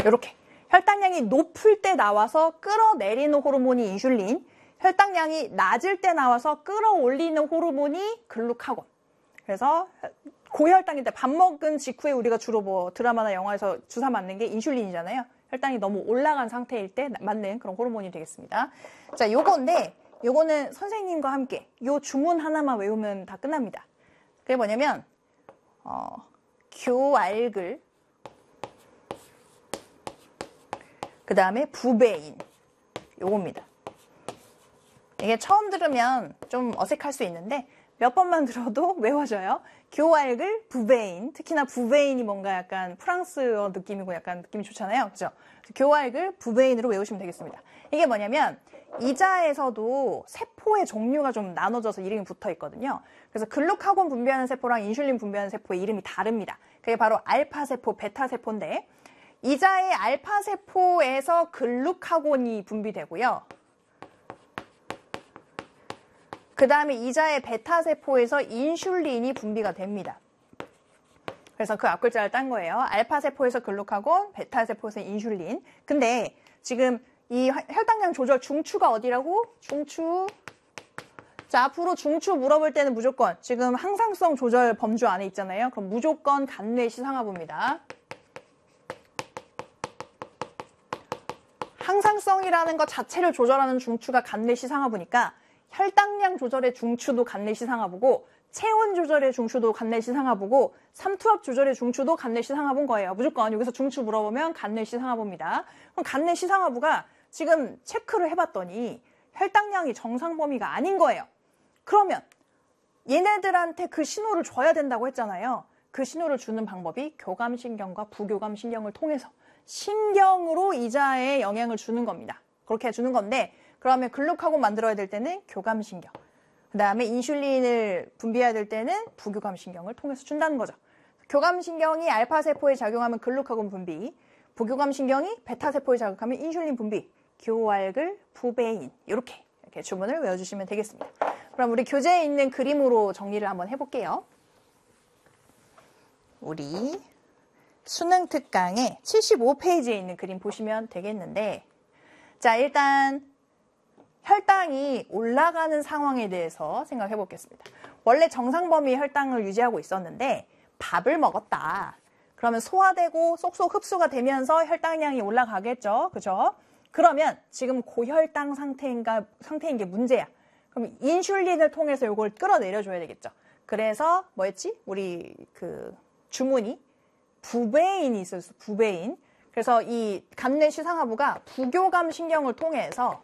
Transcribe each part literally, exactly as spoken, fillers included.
이렇게 혈당량이 높을 때 나와서 끌어내리는 호르몬이 인슐린, 혈당량이 낮을 때 나와서 끌어올리는 호르몬이 글루카곤. 그래서 고혈당일 때 밥 먹은 직후에 우리가 주로 뭐 드라마나 영화에서 주사 맞는 게 인슐린이잖아요. 혈당이 너무 올라간 상태일 때 맞는 그런 호르몬이 되겠습니다. 자, 요건데 요거는 선생님과 함께 요 주문 하나만 외우면 다 끝납니다. 그게 뭐냐면 어, 교알글, 그 다음에 부베인, 요겁니다. 이게 처음 들으면 좀 어색할 수 있는데 몇 번만 들어도 외워져요. 교알글, 부베인, 특히나 부베인이 뭔가 약간 프랑스어 느낌이고 약간 느낌이 좋잖아요. 그죠? 교알글, 부베인으로 외우시면 되겠습니다. 이게 뭐냐면 이자에서도 세포의 종류가 좀 나눠져서 이름이 붙어 있거든요. 그래서 글루카곤 분비하는 세포랑 인슐린 분비하는 세포의 이름이 다릅니다. 그게 바로 알파세포, 베타세포인데 이자의 알파세포에서 글루카곤이 분비되고요. 그 다음에 이자의 베타세포에서 인슐린이 분비가 됩니다. 그래서 그 앞글자를 딴 거예요. 알파세포에서 글루카곤, 베타세포에서 인슐린. 근데 지금 이 혈당량 조절 중추가 어디라고? 중추. 자, 앞으로 중추 물어볼 때는 무조건 지금 항상성 조절 범주 안에 있잖아요. 그럼 무조건 간뇌시상하부입니다. 항상성이라는 것 자체를 조절하는 중추가 간뇌시상하부니까 혈당량 조절의 중추도 간뇌시상하부고 체온 조절의 중추도 간뇌시상하부고 삼투압 조절의 중추도 간뇌시상하부인 거예요. 무조건 여기서 중추 물어보면 간뇌시상하부입니다. 그럼 간뇌시상하부가 지금 체크를 해봤더니 혈당량이 정상 범위가 아닌 거예요. 그러면 얘네들한테 그 신호를 줘야 된다고 했잖아요. 그 신호를 주는 방법이 교감신경과 부교감신경을 통해서 신경으로 이자에 영향을 주는 겁니다. 그렇게 주는 건데 그러면 글루카곤 만들어야 될 때는 교감신경, 그 다음에 인슐린을 분비해야 될 때는 부교감신경을 통해서 준다는 거죠. 교감신경이 알파세포에 작용하면 글루카곤 분비, 부교감신경이 베타세포에 작용하면 인슐린 분비, 교알글, 부베인 이렇게 이렇게 주문을 외워주시면 되겠습니다. 그럼 우리 교재에 있는 그림으로 정리를 한번 해볼게요. 우리 수능 특강의 칠십오 페이지에 있는 그림 보시면 되겠는데 자, 일단 혈당이 올라가는 상황에 대해서 생각해 보겠습니다. 원래 정상 범위의 혈당을 유지하고 있었는데 밥을 먹었다. 그러면 소화되고 쏙쏙 흡수가 되면서 혈당량이 올라가겠죠. 그죠? 그러면 지금 고혈당 상태인가, 상태인 게 문제야. 그럼 인슐린을 통해서 이걸 끌어내려 줘야 되겠죠. 그래서 뭐였지? 우리 그 주문이 부베인이 있었어. 부베인. 그래서 이 간뇌시상하부가 부교감 신경을 통해서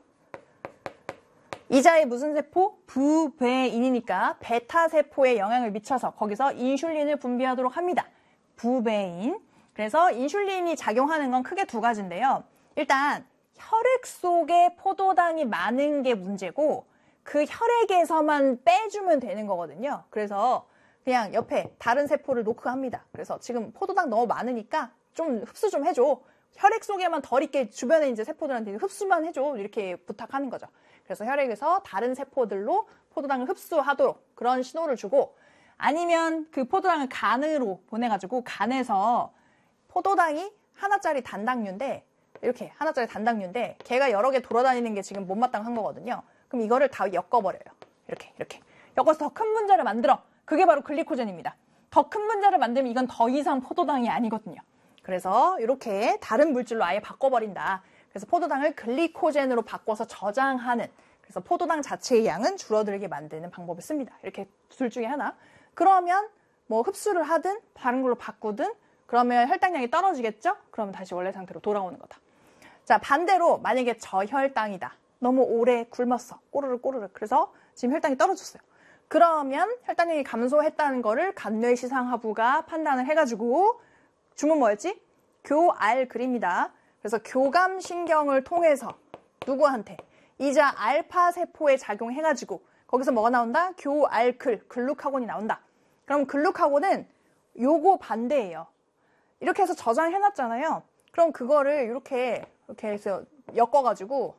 이자의 무슨 세포? 부베인이니까 베타세포에 영향을 미쳐서 거기서 인슐린을 분비하도록 합니다. 부베인. 그래서 인슐린이 작용하는 건 크게 두 가지인데요. 일단 혈액 속에 포도당이 많은 게 문제고 그 혈액에서만 빼주면 되는 거거든요. 그래서 그냥 옆에 다른 세포를 노크합니다. 그래서 지금 포도당 너무 많으니까 좀 흡수 좀 해줘. 혈액 속에만 덜 있게 주변에 이제 세포들한테 흡수만 해줘. 이렇게 부탁하는 거죠. 그래서 혈액에서 다른 세포들로 포도당을 흡수하도록 그런 신호를 주고 아니면 그 포도당을 간으로 보내가지고 간에서 포도당이 하나짜리 단당류인데 이렇게 하나짜리 단당류인데 걔가 여러 개 돌아다니는 게 지금 못마땅한 거거든요. 그럼 이거를 다 엮어버려요. 이렇게 이렇게 엮어서 더 큰 분자를 만들어. 그게 바로 글리코젠입니다. 더 큰 분자를 만들면 이건 더 이상 포도당이 아니거든요. 그래서 이렇게 다른 물질로 아예 바꿔버린다. 그래서 포도당을 글리코젠으로 바꿔서 저장하는, 그래서 포도당 자체의 양은 줄어들게 만드는 방법을 씁니다. 이렇게 둘 중에 하나. 그러면 뭐 흡수를 하든 다른 걸로 바꾸든 그러면 혈당량이 떨어지겠죠? 그러면 다시 원래 상태로 돌아오는 거다. 자, 반대로 만약에 저혈당이다. 너무 오래 굶었어. 꼬르르 꼬르르. 그래서 지금 혈당이 떨어졌어요. 그러면 혈당량이 감소했다는 거를 간뇌시상하부가 판단을 해가지고 주문 뭐였지? 교알글입니다. 그래서 교감신경을 통해서 누구한테? 이자 알파세포에 작용해가지고 거기서 뭐가 나온다? 교알글, 글루카곤이 나온다. 그럼 글루카곤은 요거 반대예요. 이렇게 해서 저장해놨잖아요. 그럼 그거를 이렇게 이렇게 해서 엮어가지고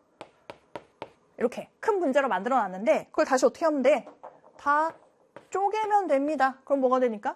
이렇게 큰 분자로 만들어놨는데 그걸 다시 어떻게 하면 돼? 다 쪼개면 됩니다. 그럼 뭐가 되니까?